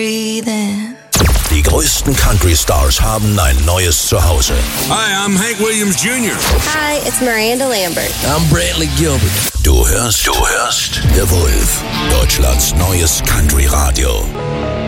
Die größten Country-Stars haben ein neues Zuhause. Hi, I'm Hank Williams Jr. Hi, it's Miranda Lambert. I'm Bradley Gilbert. Du hörst The Wolf, Deutschlands neues Country-Radio.